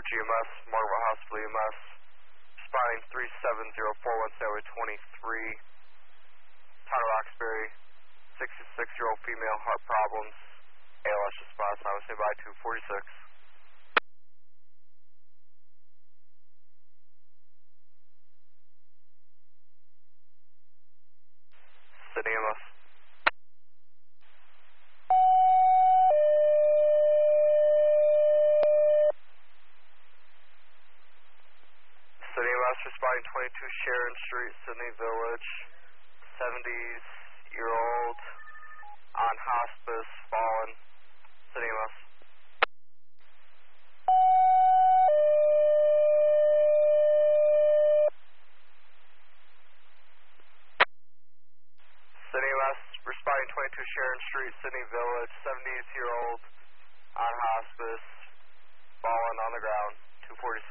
GMS, Margaret Hospital EMS, responding 37041, Stairway 23, Town of Roxbury, 66-year-old female, heart problems, ALS response, I would say by 246. City EMS. City EMS responding 22 Sharon Street, Sydney Village, 70-year-old, on hospice, fallen, City EMS. City EMS responding 22 Sharon Street, Sydney Village, 70-year-old, on hospice, fallen on the ground, 246.